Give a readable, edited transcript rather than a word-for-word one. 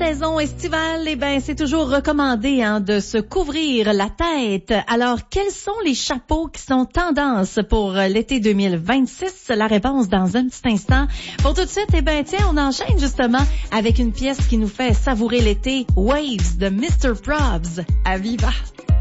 saison estivale, c'est toujours recommandé de se couvrir la tête. Alors, quels sont les chapeaux qui sont tendance pour l'été 2026? La réponse dans un petit instant. Pour tout de suite, on enchaîne justement avec une pièce qui nous fait savourer l'été, Waves de Mr. Probs. À Viva!